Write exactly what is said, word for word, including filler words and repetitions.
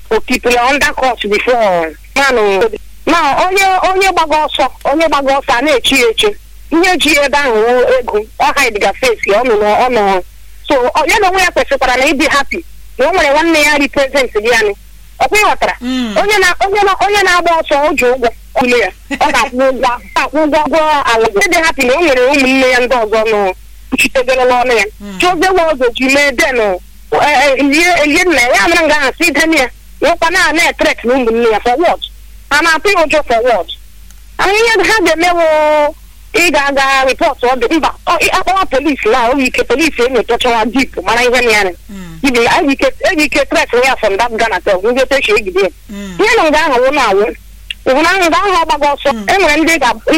o people under court before man now onye onye gbaga ọsọ onye gbaga ọsọ na-echi echi ihe ji ebe ahụ ego ọ hide face ya ọ nọ ọ nọ so ya na onwe ya kwesịkwara na ịdị happy na o nwere nwanne ya represent gị ya ni ọkwa ịghọtara onye na onye na onye na-agba ọsọ o ji ụgwọ kwụle ya ọ ga-akwụ ụgwọ akwụ ụgwọ ụgwọ ala dị happy na o nwere ụmụnne ya ndị ọzọ nọ uchitegoro n'ọnụ ya chọzewe ọzọ ji mee denụ elie nna ya mara nga ahụ si idene ya nwekwa na na-etret na ụmụnne ya for what a na-atụ ya ụjọ for what ihe ha ga-emewo ị ga-aga rịpọtụ ọ dị mba akpọwa polisi na oge ike polisi enyochachawa dip mara ihe na ya eji ike tret ya from that Ghana tel ndị otechi egide ihe na nga ahụ wụ na awụ ụhụ na nga ahụ ọgbaga ọsọ enwere ndị